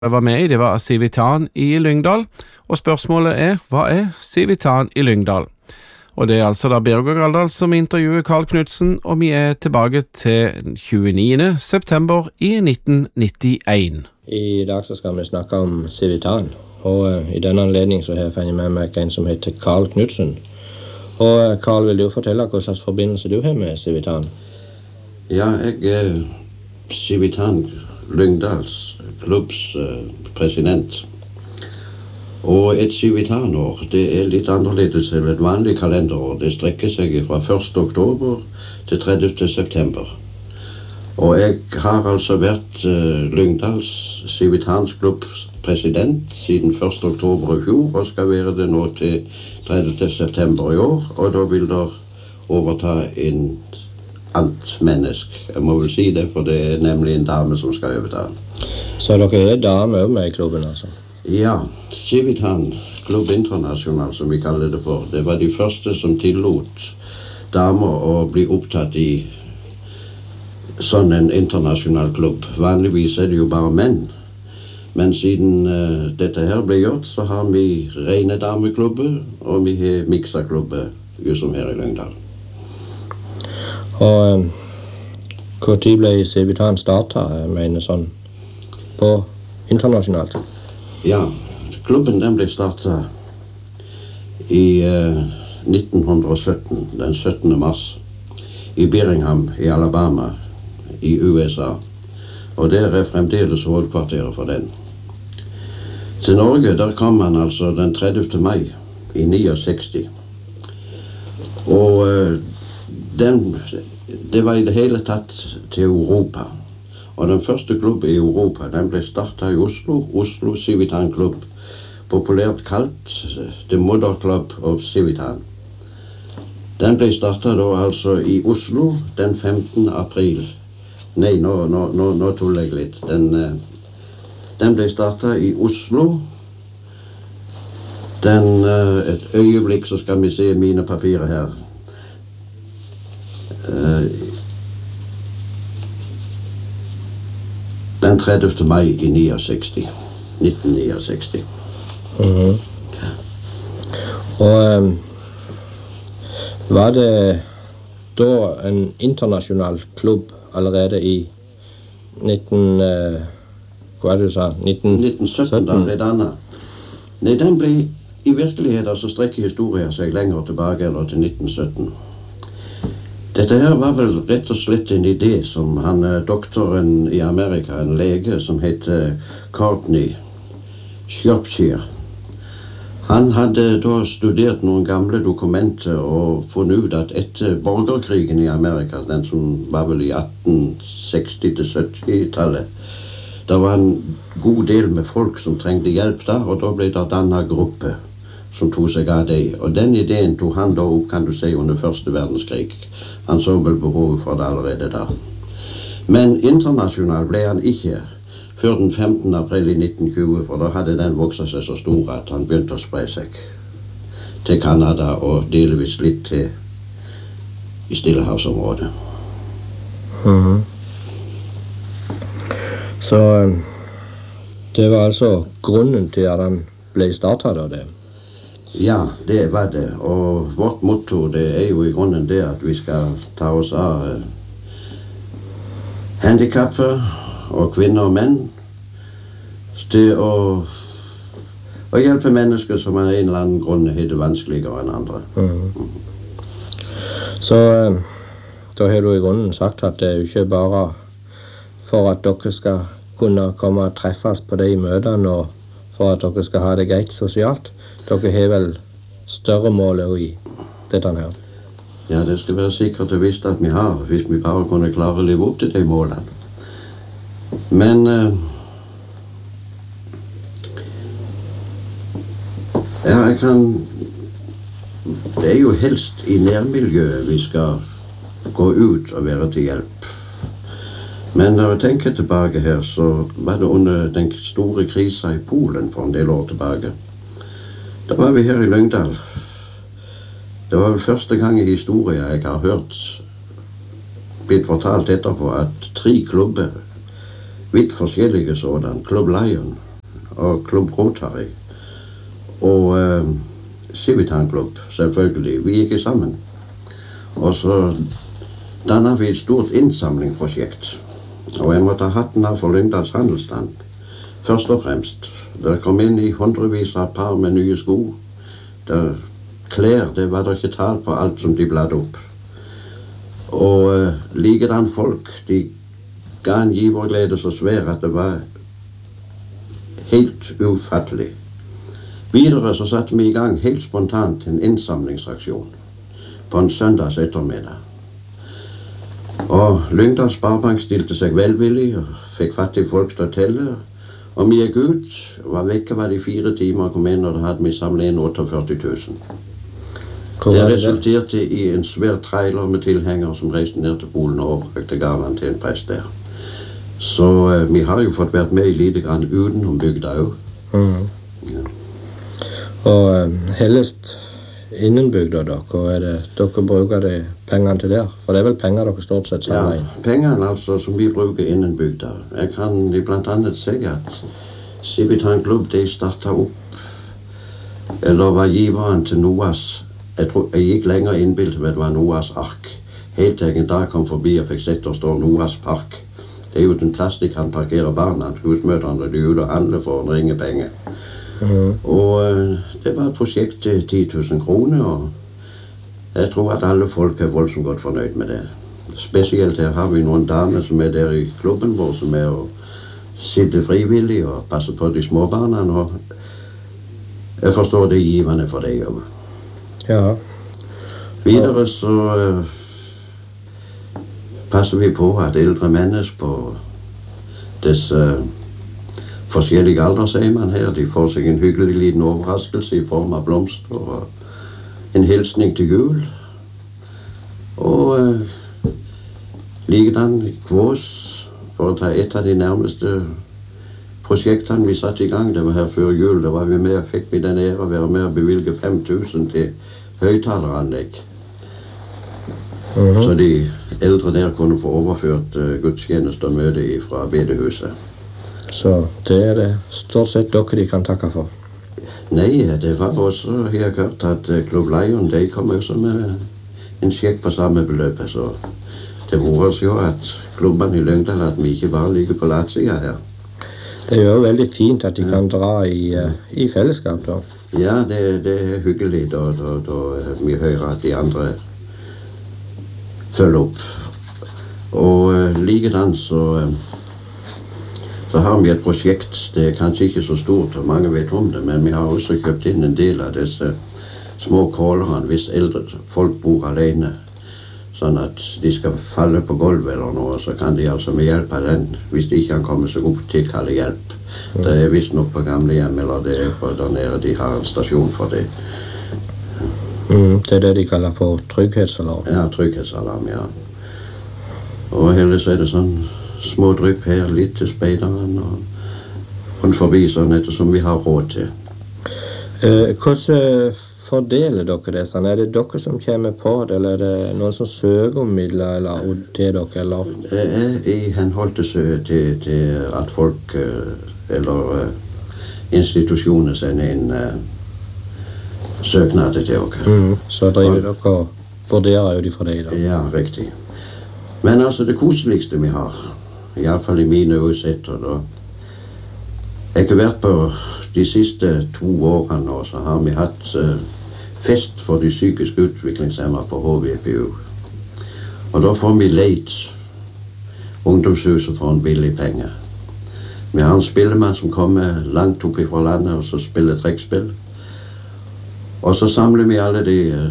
Jeg var med i, det var Civitan i Lyngdal, og spørsmålet er, hva er Civitan i Lyngdal? Og det er altså da Birger Galdal som intervjuer Carl Knudsen, og vi er tilbake til 29. september i 1991. I dag så skal vi snakke om Civitan, og i denne anledning så har jeg funnet med meg en som heter Carl Knudsen. Og Carl, vil du fortelle hva slags forbindelse du har med Civitan? Ja, jeg er Civitan Lyngdals klubbs president. Og et Civitanår, det er litt annerledes enn et vanlig kalenderår. Det strekker seg fra 1. oktober til 30. september. Og jeg har altså vært Lyngdals Civitans klubbs president siden 1. oktober i fjor, og skal være det nå til 30. september i år. Og da vil det overta en annet menneske. Jeg må vel si det, for det er nemlig en dame som skal overta. Så dere er dame også med i klubben, altså? Ja, Civitan Klubb International, som vi kaller det for. Det var de første som tillot damer å bli opptatt i sånn en internasjonal klubb. Vanligvis er det jo bare menn. Men siden dette her ble gjort, så har vi rene dameklubber, og vi har mixaklubber, som her i Lyngdal. Og hvor tid ble Civitan startet, jeg mener sånn, på internasjonalt? Ja, klubben den ble startet i 1917, den 17. mars, i Birmingham i Alabama i USA. Og der er fremdeles hovedkvarteret for den. Til Norge, der kom man altså den 30. mai i 69. Og det var i det hele tatt til Europa. Og den første klubben i Europa, den ble startet i Oslo, Oslo Civitan Klubb, populært kalt The Mother Club of Civitan. Den ble startet da altså i Oslo den 15. april. Nei, nå tuller jeg litt. Den ble startet i Oslo. Et øyeblikk så skal vi se mine papirer her. Den 30. mai i 1969. Mhm. Og var det da en internasjonal klubb allerede i 1917 da ble dannet? Nei, den ble i virkeligheten så strekker historien seg lenger tilbake eller til 1917. Dette her var vel rett og slett en idé som doktoren i Amerika, en lege som heter Courtney Shropshire. Han hadde da studert noen gamle dokumenter og funnet ut at etter borgerkrigen i Amerika, den som var vel i 1860-70-tallet, det var en god del med folk som trengte hjelp der, og da ble det dannet gruppe som tog seg av det. Og den ideen tog han da opp, kan du si, under første verdenskrig. Han så vel behovet for det allerede da. Men internasjonal ble han ikke før den 15. april i 1920, for da hadde den vokset seg så stor at han begynte å spre seg til Kanada og delvis litt til i Stillehavsområdet. Mhm. Så det var altså grunnen til at han ble startet da det? Ja, det var det. Og vårt motto, det er jo i grunnen det at vi skal ta oss av handikappede og kvinner og menn til å hjelpe mennesker som av en eller annen grunn har det vanskeligere enn andre. Mhm. Så da har du i grunnen sagt at det er jo ikke bare for at dere skal kunne komme og treffes på de møtene og for at dere skal ha det greit sosialt. Dere har vel større mål i dette her? Ja, det skal være sikkert og visst at vi har, hvis vi bare kunne klare å leve opp til de målene. Men ja, det er jo helst i nærmiljøet vi skal gå ut og være til hjelp. Men når jeg tenker tilbake her, så var det under den store krisen i Polen for en del år tilbake. Da var vi her i Lyngdal. Det var vel første gang i historien jeg har hørt blitt fortalt etterpå at 3 klubber, vidt forskjellige sådan, Club Lion, og Klubb Rotary og Civitan-klubb, selvfølgelig. Vi gikk sammen. Og så dannet vi et stort innsamlingsprosjekt. Og jeg måtte ha hatten av for Lyngdals handelsstand. Først og fremst. Det kom inn i hundrevis av par med nye sko. Klær, det var det ikke tall på alt som de bladde opp. Og likedan folk, de ga en giverglede så svær at det var helt ufattelig. Videre så satte vi i gang helt spontant en innsamlingsaksjon på en søndags ettermiddag. Og Lyngdal Sparebank stilte seg velvillig og fikk fattige folk til å telle. Og vi gikk ut, var vekke var det 4 timer og kom inn, og da hadde vi samlet inn 48 000. Det resulterte i en svær trailer med tilhenger som reiste ned til Polen og overbrakte gaven til en prest der. Så vi har jo fått vært med lite grann utenom bygda også. Ja. Og hellest innenbygda dere, hva er det dere bruker de pengene til der? For det er vel penger dere stort sett samler inn? Ja, pengene altså som vi bruker innenbygda. Jeg kan blant annet si at Civitan Klubb, de startet opp, eller var giveren til Noas. Jeg gikk lenger innbildet med det var Noas ark. Helt til jeg en dag kom forbi og fikk sett der står Noas park. Det er jo den plass de kan parkere barna, husmødrene, de er ute og handler for å ringe penger. Og det var et prosjekt til 10 000 kroner, og jeg tror at alle folk er voldsomt godt fornøyd med det. Spesielt her har vi noen damer som er der i klubben vår, som er å sitte frivillig og passe på de små barna, og jeg forstår det givende for det også. Ja. Videre så passer vi på at eldre mennesker på disse forskjellige aldersheimen her, de får seg en hyggelig liten overraskelse i form av blomster og en hilsning til jul. Og likedan Kvås, for å ta et av de nærmeste prosjektene vi satte i gang, det var her før jul, da var vi med og fikk vi den ære å være med og bevilge 5 000 til høyttaleranlegg. Så de eldre der kunne få overført gudstjeneste og møte fra bedehuset. Så det er det stort sett dere de kan takke for? Nei, det var også, jeg har hørt at Klubb Lion, de kom også med en sjekk på samme beløpet, så det var også jo at klubben i Lyngdal, at vi ikke bare ligger på latsida her. Det er jo veldig fint at de kan dra i fellesskap da. Ja, det er hyggelig da vi hører at de andre følger opp. Og likedan så har vi et prosjekt, det er kanskje ikke så stort, og mange vet om det, men vi har også kjøpt inn en del av disse små kålerne hvis eldre folk bor alene, sånn at de skal falle på gulvet eller noe, så kan de altså med hjelp av den, hvis de ikke kan komme seg opp, tilkalle hjelp. Det er visst nok på gamlehjem, eller det er på der nede, de har en stasjon for det. Det er det de kaller for trygghetsalarm? Ja, trygghetsalarm, ja. Og ellers er det sånn små drypp her, litt til speideren, og rundt forbi sånn ettersom vi har råd til. Hvordan fordeler dere det sånn? Er det dere som kommer på det, eller er det noen som søker om midler til dere, eller? Det er i henhold til at folk, eller institusjoner sender inn søknader til dere. Så driver dere og vurderer jo de for deg da? Ja, riktig. Men altså det koseligste vi har, i alle fall i mine utsetter da, jeg har vært på de siste 2 årene nå, så har vi hatt fest for de psykisk utviklingshemmede på HVPU. Og da får vi leid ungdomshuset for en billig penge. Vi har en spillemann som kommer langt opp fra landet og så spiller trekkspill. Og så samler vi alle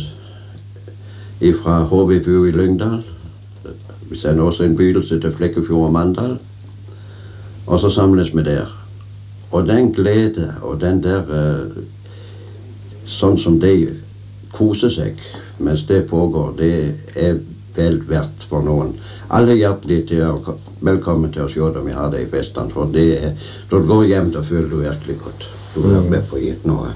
de fra HVPU i Lyngdal. Vi sender også en bydelse til Flekkefjord og Mandal. Og så samles vi der. Og den glede og den der, sånn som de koser seg mens det pågår, det er vel verdt for noen. Alle hjertelig velkommen til å se dem vi har det i festene, for det er, når du går hjem, da føler du virkelig godt. Du er med på å gitt noe.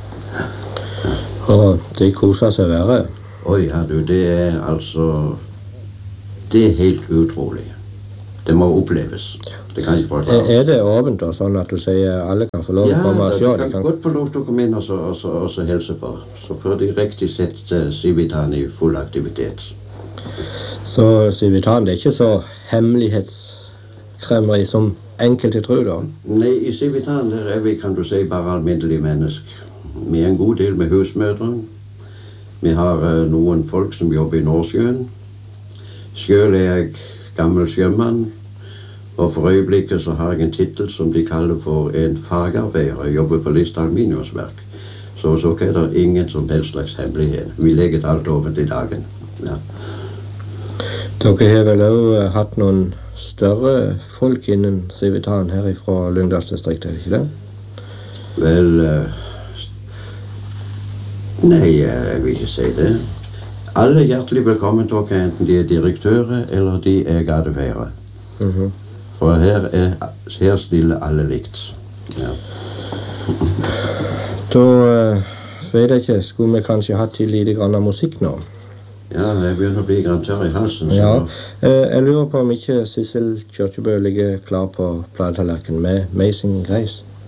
Og de koser seg verre? Oi, ja du, det er altså, det er helt utrolig. Det må oppleves. Det kan ikke bare klare. Er det åpent og sånn at du sier alle kan få lov å komme og se? Ja, de kan godt få lov til å komme inn og så helse på. Så får de riktig sett Civitan i full aktivitet. Så Civitan, det er ikke så hemmelighetskremmeri som enkelte tror da? Nei, i Civitan der er vi, kan du si, bare alminnelige mennesker. Vi er en god del med husmødre. Vi har noen folk som jobber i Nordsjøen. Selv er jeg gammel sjømann. Og for øyeblikket så har jeg en titel som de kaller for en fagarbeider. Jeg jobber på Lista Aluminiumsverk. Så er det ingen som helst slags hemmelighet. Vi legger alt åpent i dagen. Ja. Dere har vel også hatt noen større folk innen Civitan her fra Lyngdalsdistriktet, er det ikke det? Vel, nei, jeg vil ikke si det. Alle er hjertelig velkommen til dere, enten de er direktører eller de er gatefeiere. For her stiller alle likt. Ja. Da vet jeg ikke, skulle vi kanskje hatt litt grann av musikk nå? Ja, jeg begynner å bli grann tørr i halsen. Så. Ja, jeg lurer på om ikke Sissel Kyrkjebø ligger klar på platetallerken med Amazing Grace.